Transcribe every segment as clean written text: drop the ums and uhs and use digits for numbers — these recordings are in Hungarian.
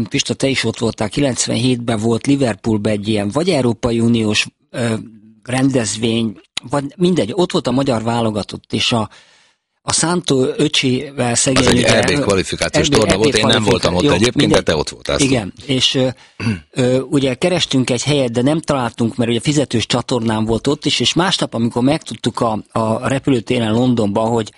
Pista, te is ott voltál, 97-ben volt Liverpoolban egy ilyen vagy Európai Uniós rendezvény, vagy mindegy, ott volt a magyar válogatott, és a Szántó öcsivel szegény... Az egy EB kvalifikációs torna volt, én nem voltam ott egyébként, de te ott voltál. Igen, és ugye kerestünk egy helyet, de nem találtunk, mert ugye fizetős csatornám volt ott is, és másnap, amikor megtudtuk a repülőtéren Londonban, hogy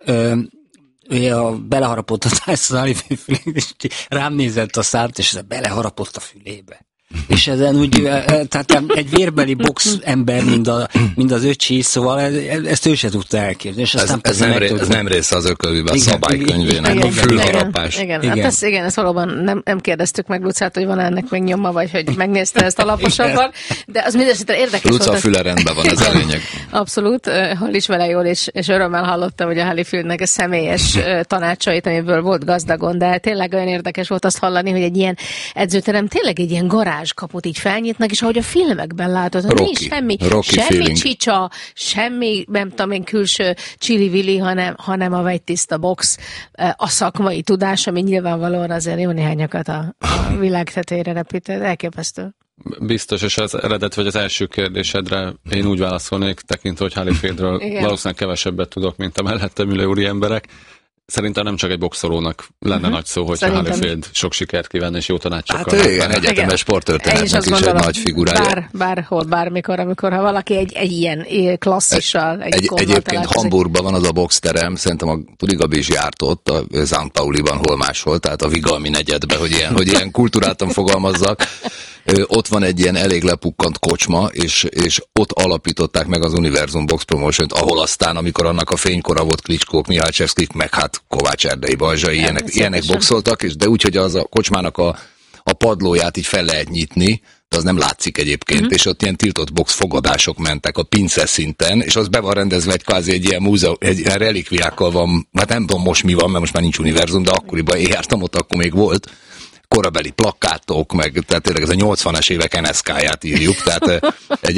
beleharapott a Tyson Fury, és rám nézett a szárt, és beleharapott a fülébe. És ezen úgy, tehát egy vérbeli box ember, mind az öcsi, szóval ezt ő se tudta elképzelni. És ez nem része az ökölvűben a szabálykönyvének, a fülharapás. Igen. Ezt valóban nem kérdeztük meg Lucát, hogy van ennek még nyoma, vagy hogy megnézte ezt alaposabban, de az mindesetre érdekes Luca volt. a füle rendben van, ez a lényeg. Abszolút, hall is vele jól, és örömmel hallottam, hogy a Holyfieldnek a személyes tanácsait, amiből volt gazdagon, de tényleg olyan érdekes volt azt hallani, hogy egy ilyen edzőterem tényleg egy ilyen garázskaput így felnyitnak, és ahogy a filmekben látod, hogy nincs semmi csicsa, semmi, nem tudom én, külső csili-vili, hanem a vegytiszta box, a szakmai tudás, ami nyilvánvalóan azért jó néhányakat a világ tetejére repít, elképesztő. Biztos, és az eredet vagy az első kérdésedre én úgy válaszolnék, tekintve, hogy Holyfieldről valószínűleg kevesebbet tudok, mint a mellettem ülő úri emberek. Szerintem nem csak egy boxolónak lenne nagy szó, hogyha Holyfield sok sikert kívánna és jó tanácsokkal. Hát igen, egyetemes sporttörténetnek is egy nagy figurája. Bárhol, bármikor, amikor ha valaki egy ilyen klasszissal, egyébként Hamburgban van az a boxterem, szerintem a Tudigabi is járt ott, a St. Pauliban, hol máshol, tehát a Vigalmi negyedben, hogy ilyen kultúráltan fogalmazzak. Ott van egy ilyen elég lepukkant kocsma, és ott alapították meg az Univerzum Box Promotion-t, ahol aztán, amikor annak a fénykora volt Klitschkók, Mihalcsevszkik, meg hát Kovács Erdei Balzsai, ilyenek boxoltak, de úgy, hogy az a kocsmának a padlóját így fel lehet nyitni, de az nem látszik egyébként, és ott ilyen tiltott box fogadások mentek a pince szinten, és az be van rendezve egy kvázi egy ilyen múzeum, egy ilyen relikviákkal van, hát nem tudom most mi van, mert most már nincs Univerzum, de akkoriban én jártam ott, akkor még volt, korabeli plakátok, meg tehát tényleg ez a 80-as évek NSK-ját írjuk, tehát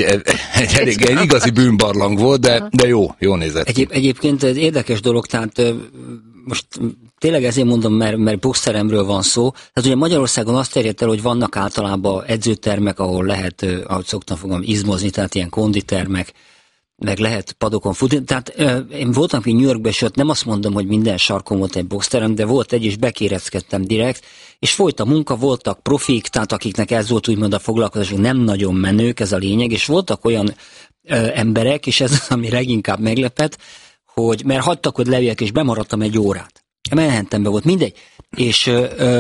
egy igazi bűnbarlang volt, de jó nézett. Egyébként ez érdekes dolog, tehát most tényleg ezért mondom, mert boxteremről van szó. Tehát ugye Magyarországon azt terjedt el, hogy vannak általában edzőtermek, ahol lehet, ahogy szoktam fogom, izmozni, tehát ilyen konditermek, meg lehet padokon futni. Tehát én voltam ki New Yorkban, és ott nem azt mondom, hogy minden sarkon volt egy boxterem, de volt egy, és bekéreckedtem direkt, és folyt a munka, voltak profik, tehát akiknek ez volt úgymond a foglalkozásuk, nem nagyon menők, ez a lényeg, és voltak olyan emberek, és ez az, ami leginkább meglepett, hogy mert hagytak, hogy leüljek, és bemaradtam egy órát. Menhetembe volt, mindegy. És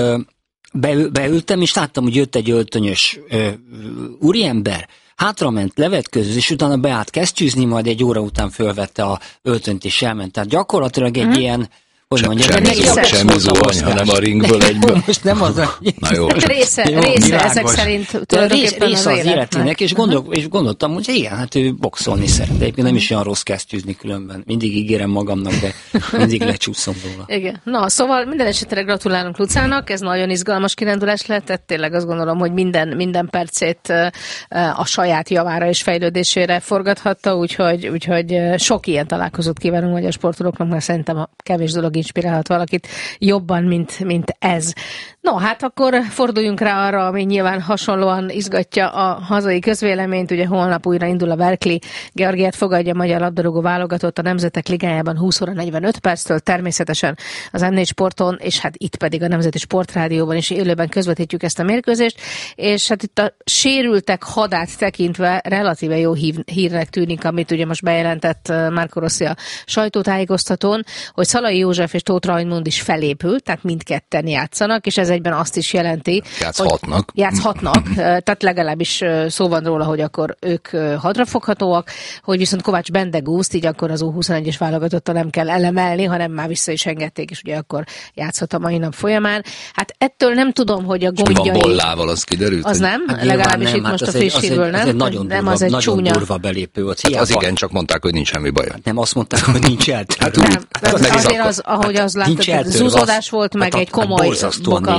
beültem, és láttam, hogy jött egy öltönyös úriember, hátrament, levetközött, és utána beállt kesztyűzni, majd egy óra után fölvette a öltönyt, és elment. Tehát gyakorlatilag egy ilyen, hogy mondjam, semmi zuhany, hanem a ringből egyből. Most nem az, na jó. Része ezek szerint része az életének, és gondoltam, hogy igen, hát ő boxolni szeret. Egyébként nem is olyan rossz kesztyűzni különben. Mindig ígérem magamnak, de mindig lecsúszom róla. Igen. Na, szóval minden esetre gratulálunk Lucának, ez nagyon izgalmas kirándulás lett, tényleg azt gondolom, hogy minden percét a saját javára és fejlődésére forgathatta, úgyhogy sok ilyen találkozót kívánunk magyar sportolóknak, mert szerintem a kevés dolog inspirálhat valakit jobban, mint ez. No, hát akkor forduljunk rá arra, ami nyilván hasonlóan izgatja a hazai közvéleményt. Ugye holnap újra indul a Berkeley. Georgiát fogadja a magyar labdarúgó válogatott a Nemzetek Ligájában 20 óra 45 perctől, természetesen az M4 Sporton, és hát itt pedig a Nemzeti Sportrádióban is élőben közvetítjük ezt a mérkőzést, és hát itt a sérültek hadát tekintve relatíve jó hírnek tűnik, amit ugye most bejelentett Marco Rossi a sajtótájékoztatón, hogy Szalai József és Tóth Rajmund is felépült, tehát mindketten játszanak, és ez egyben azt is jelenti, játszhatnak, tehát legalábbis szó van róla, hogy akkor ők hadrafoghatóak, hogy viszont Kovács Bendegúzt így akkor az U21-es válogatottal nem kell elemelni, hanem már vissza is engedték, és ugye akkor játszhat a mai nap folyamán. Hát ettől nem tudom, hogy a gondjai... És van Bollával, az kiderült? Az nem? Hát legalábbis nem, itt most a friss hírről nem? Ez egy nagyon durva belépő volt. Hát az igen, csak mondták, hogy nincs semmi baj. Nem, azt mondták, hogy nincs eltörve. Azért az, ahogy az láttad, zúzódás volt, meg egy komoly boka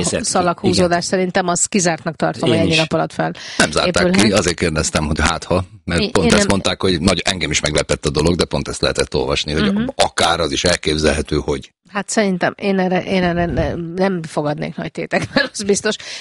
szalaghúzódás, szerintem azt kizártnak tartom, hogy ennyi nap alatt fel. Nem zárták ki, azért kérdeztem, hogy mert pont ezt mondták, hogy engem is meglepett a dolog, de pont ezt lehetett olvasni, hogy akár az is elképzelhető, hogy... Hát szerintem én erre nem fogadnék nagy tétekben, az biztos.